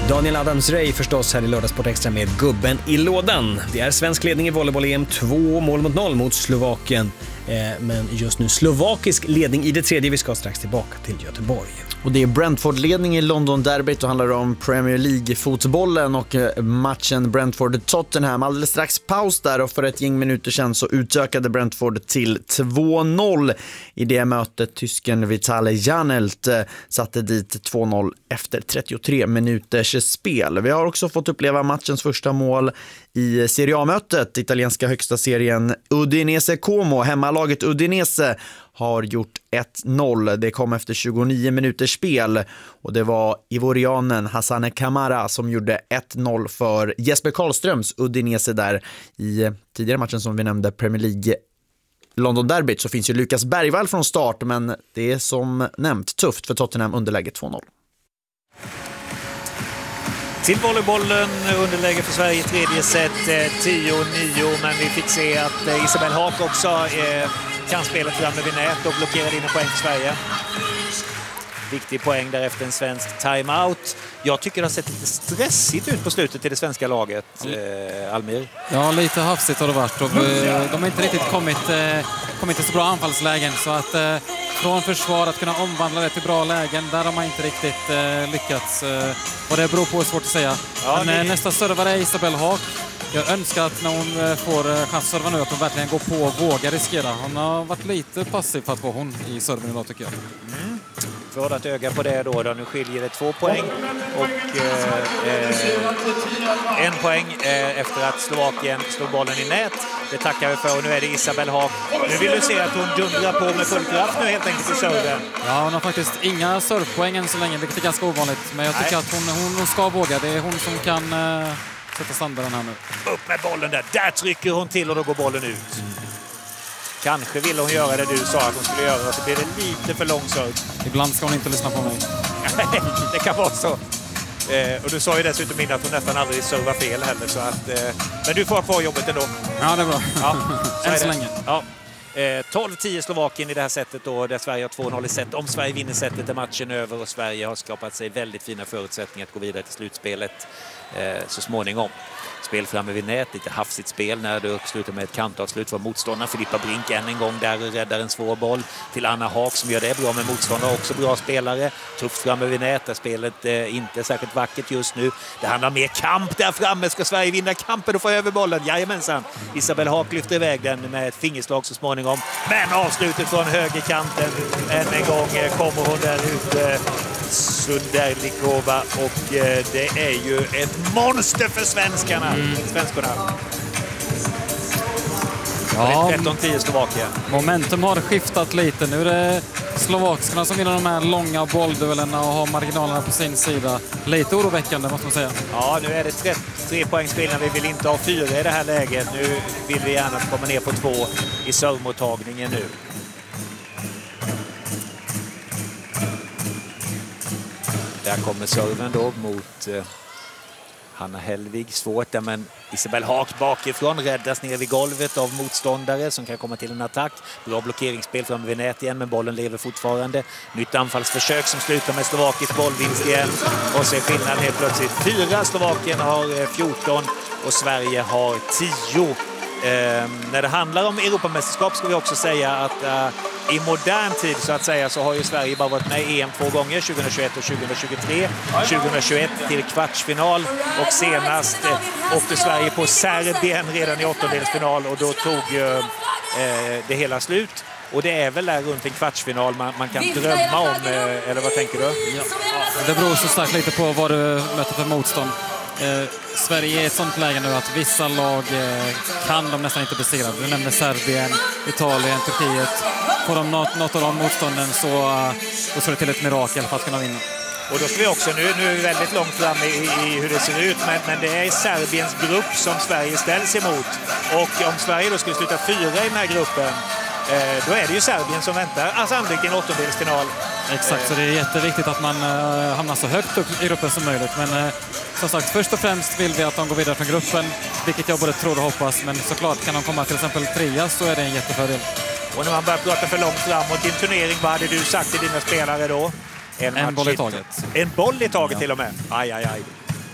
Daniel Adams-Ray förstås här i Lördagssport Extra med gubben i lådan. Det är svensk ledning i volleyboll-EM 2-0 mot Slovakien. Men just nu slovakisk ledning i det tredje. Vi ska strax tillbaka till Göteborg. Och det är Brentford-ledning i London-derbyt och handlar om Premier League-fotbollen och matchen Brentford-Tottenham. Alldeles strax paus där och för ett gäng minuter sedan så utökade Brentford till 2-0 i det mötet. Tysken Vitale Janelt satte dit 2-0 efter 33 minuters spel. Vi har också fått uppleva matchens första mål i Serie A-mötet. Italienska högsta serien Udinese Como. Hemmalaget Udinese har gjort 1-0. Det kom efter 29 minuters spel och det var ivorianen Hassane Kamara som gjorde 1-0 för Jesper Karlströms Udinese där. I tidigare matchen som vi nämnde, Premier League London Derbyt, så finns ju Lukas Bergvall från start, men det är som nämnt tufft för Tottenham, underläge 2-0. Till volleybollen, underläge för Sverige i tredje set, 10-9, men vi fick se att Isabel Haak också kan spela framme vid nät och blockerade in en poäng för Sverige. Viktig poäng därefter en svensk timeout. Jag tycker det har sett lite stressigt ut på slutet i det svenska laget, Almir. Ja, lite hafsigt har det varit. Och de har inte riktigt kommit till så bra anfallslägen. Så att från försvar att kunna omvandla det till bra lägen, där har man inte riktigt lyckats. Och det beror på, svårt att säga. Ja, men nästa servare är Isabel Haak. Jag önskar att när hon får chans att serva nu att hon verkligen går på och vågar riskera. Hon har varit lite passiv för att vara hon i serven idag, tycker jag. För att ha ett öga på det då. Nu skiljer det 2 poäng och 1 poäng efter att Slovakien slog bollen i nät. Det tackar vi för och nu är det Isabel Haak. Nu vill du se att hon dundrar på med full kraft nu helt enkelt i serven. Ja, hon har faktiskt inga servpoäng än så länge, vilket är ganska ovanligt. Men jag tycker att hon ska våga. Det är hon som kan sätta standarden här nu. Upp med bollen där. Där trycker hon till och då går bollen ut. Kanske ville hon göra det du sa att hon skulle göra och så blir det lite för långsamt. Ibland ska hon inte lyssna på mig. Det kan vara så. Och du sa ju dessutom innan att hon nästan aldrig servar fel heller. Så att, men du får ha kvar jobbet ändå. Ja, det är bra. Ja, än så länge. Ja. 12-10 Slovakien i det här sättet då, där Sverige har 2-0 i set. Om Sverige vinner setet är matchen över och Sverige har skapat sig väldigt fina förutsättningar att gå vidare till slutspelet så småningom. Spel framme vid nät, lite hafsigt spel när det slutar med ett kantavslut för motståndaren. Filippa Brink än en gång där räddar en svår boll till Anna Haak som gör det bra med motståndare, också bra spelare. Tufft framme vid nät, där spelet inte särskilt vackert just nu. Det handlar mer kamp där framme. Ska Sverige vinna kampen och få över bollen? Jajamensan. Isabel Haak lyfter iväg den med ett fingerslag så småningom. Men avslutet från högerkanten. Än en gång kommer hon där ut. Sunderlikova och det är ju ett monster för svenskarna. Svenskarna. Ja, 13-10 Slovakien. Momentum har skiftat lite. Nu är det slovakskarna som vinner de här långa bollduellerna och har marginalerna på sin sida. Lite oroväckande måste man säga. Ja, nu är det 3 poängsskillnad. Vi vill inte ha 4 i det här läget. Nu vill vi gärna komma ner på 2 i servmottagningen nu. Där kommer serven då mot Hanna Hellvig. Svårt där, men Isabel Haak bakifrån räddas ner vid golvet av motståndare som kan komma till en attack. Bra blockeringsspel fram vid nät igen, men bollen lever fortfarande. Nytt anfallsförsök som slutar med slovakisk bollvinst igen. Och så är skillnaden helt plötsligt 4. Slovakien har 14 och Sverige har 10. När det handlar om Europamästerskap ska vi också säga att i modern tid så att säga så har ju Sverige bara varit med i EM 2 gånger, 2021 och 2023. 2021 till kvartsfinal och senast åkte Sverige på Serbien redan i åttondelsfinal och då tog det hela slut. Och det är väl där runt en kvartsfinal man kan drömma om, eller vad tänker du? Ja, det beror så starkt lite på vad du möter för motstånd. Sverige är i ett sånt läge nu att vissa lag kan de nästan inte besegra. Du nämnde Serbien, Italien, Turkiet. Får de något av de motstånden så står det till ett mirakel för att kunna vinna. Och då ska vi också, nu är vi väldigt långt fram i hur det ser ut, men det är Serbiens grupp som Sverige ställs emot. Och om Sverige då skulle sluta 4 i den här gruppen, då är det ju Serbien som väntar. Alltså sannolikt i en åttondelsfinal. Exakt, så det är jätteviktigt att man hamnar så högt upp i gruppen som möjligt. Men som sagt, först och främst vill vi att de går vidare från gruppen, vilket jag både tror och hoppas. Men såklart kan de komma till exempel 3 så är det en jättefördel. Och när man börjar prata för långt framåt i en turnering, vad hade du sagt till dina spelare då? En boll i taget. En boll i taget till och med? Aj.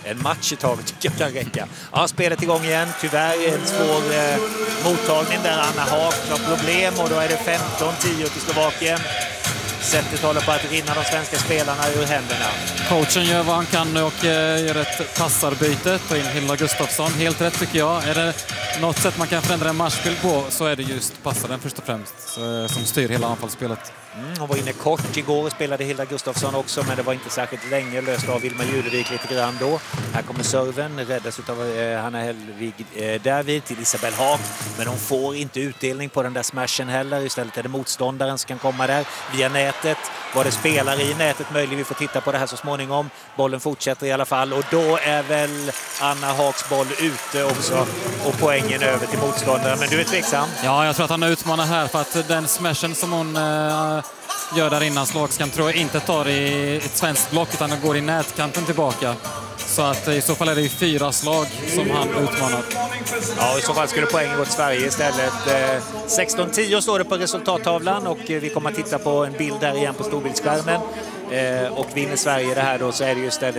En match i taget tycker jag kan räcka. Ja, spelet igång igen. Tyvärr en svår mottagning där Anna Haak har problem och då är det 15-10 till Slovakien. Sättet håller på att rinna de svenska spelarna ur händerna. Coachen gör vad han kan nu och gör ett passarbyte. Tar in Hilda Gustafsson. Helt rätt tycker jag. Är det något sätt man kan förändra en matchbild på så är det just passaren först och främst som styr hela anfallsspelet. Hon var inne kort igår och spelade Hilda Gustafsson också, men det var inte särskilt länge. Löst av Vilma Julevik lite grann då. Här kommer serven, räddas av Hanna Hellvig därvid till Isabel Haak. Men hon får inte utdelning på den där smashen heller. Istället är det motståndaren som kan komma där via nätet. Vad det spelar i nätet möjligt, vi får titta på det här så småningom. Bollen fortsätter i alla fall och då är väl Anna Haaks boll ute också och poängen över till motståndaren. Men du är tveksam? Ja, jag tror att han utmanar här för att den smashen som hon gör där innan slagskan tror jag inte tar i ett svenskt block utan den går i nätkanten tillbaka. Så att i så fall är det 4 slag som han utmanar. Ja, i så fall skulle poängen gå till Sverige istället. 16-10 står det på resultattavlan och vi kommer att titta på en bild där igen på storbildsskärmen. Och vinner Sverige det här då så är det ju istället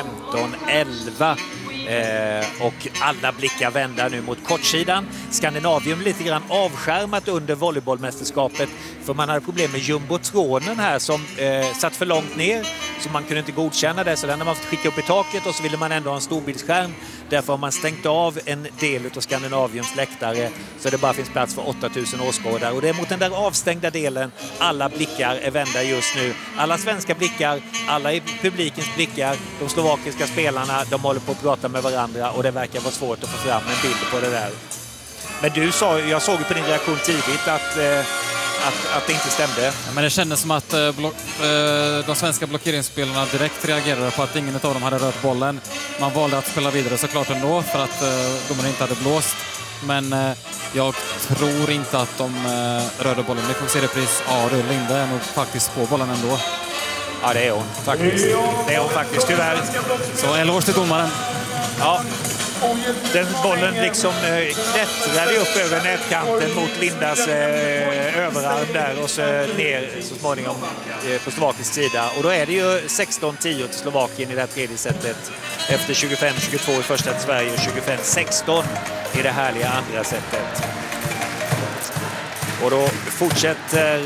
15-11. Och alla blickar vända nu mot kortsidan. Skandinavium lite grann avskärmat under volleybollmästerskapet för man hade problem med jumbotronen här som satt för långt ner så man kunde inte godkänna det, så den har man fått skicka upp i taket och så ville man ändå ha en storbildsskärm. Därför har man stängt av en del av Skandinaviums läktare så det bara finns plats för 8000 åskådare och det är mot den där avstängda delen alla blickar är vända just nu. Alla svenska blickar, alla i publikens blickar, de slovakiska spelarna, de håller på att prata med varandra och det verkar vara svårt att få fram en bild på det där. Men du sa, jag såg på din reaktion tidigt att det inte stämde. Ja, men det kändes som att de svenska blockeringsspelarna direkt reagerade på att ingen av dem hade rört bollen. Man valde att spela vidare såklart ändå för att domaren inte hade blåst. Men jag tror inte att de rörde bollen. Vi får se repris. Ja, Linde är nog faktiskt på bollen ändå. Ja, det är hon faktiskt. Det är hon faktiskt, tyvärr. Så eloge till domaren. Ja, den bollen liksom klättrade upp över nätkanten mot Lindas överarm där och så ner så småningom på slovakisk sida. Och då är det ju 16-10 till Slovakien i det här tredje setet. Efter 25-22 i första till Sverige och 25-16 i det härliga andra setet. Och då fortsätter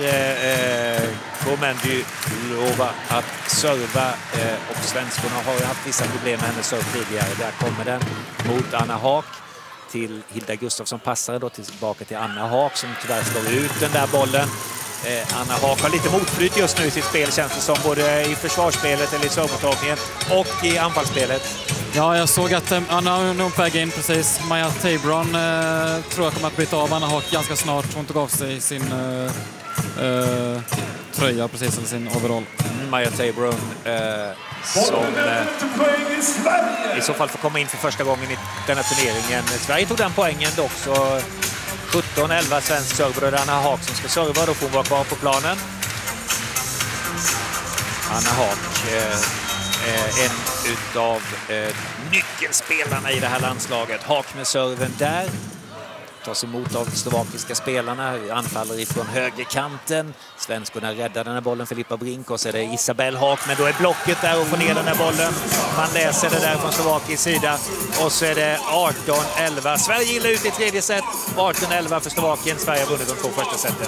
Komendylova att serva och svenskorna har ju haft vissa problem med hennes serv tidigare. Där kommer den mot Anna Haak till Hilda Gustafsson, passar då tillbaka till Anna Haak som tyvärr slår ut den där bollen. Anna Haak har lite motflytt just nu i sitt spel känns det som, både i försvarsspelet eller i servmottagningen och i anfallsspelet. Ja, jag såg att Anna är på väg in precis. Maja Tabron tror jag kommer att byta av Anna Haak ganska snart. Hon tog av sig sin tröja precis, eller sin overall. Maja Tabron som i så fall får komma in för första gången i denna turneringen. Sverige tog den poängen dock, så 17-11 svensk server och det är Anna Haak som ska serva. Då får hon vara kvar på planen. Anna Haak en utav nyckelspelarna i det här landslaget. Haak med serven där. Tas emot av de slovakiska spelarna. Anfaller ifrån högerkanten. Svenskorna räddar den här bollen, Filippa Brink. Och så är det Isabel Haak. Men då är blocket där och får ner den här bollen. Man läser det där från slovakisk sida. Och så är det 18-11. Sverige gillar ut i tredje set. 18-11 för Slovakien. Sverige har vunnit de 2 första seten.